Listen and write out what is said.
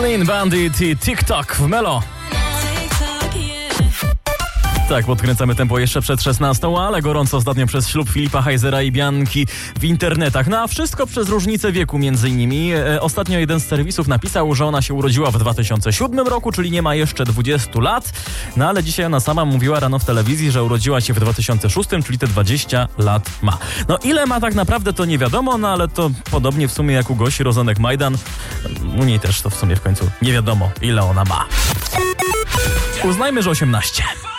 Clean Bandit i TikTok w Melo. Tak, podkręcamy tempo jeszcze przed 16, ale gorąco ostatnio przez ślub Filipa Heisera i Bianki w internetach. No a wszystko przez różnicę wieku między innymi. Ostatnio jeden z serwisów napisał, że ona się urodziła w 2007 roku, czyli nie ma jeszcze 20 lat. No ale dzisiaj ona sama mówiła rano w telewizji, że urodziła się w 2006, czyli te 20 lat ma. No ile ma tak naprawdę to nie wiadomo, no ale to podobnie w sumie jak u Gosi Rozenek-Majdan. U niej też to w sumie w końcu nie wiadomo ile ona ma. Uznajmy, że 18.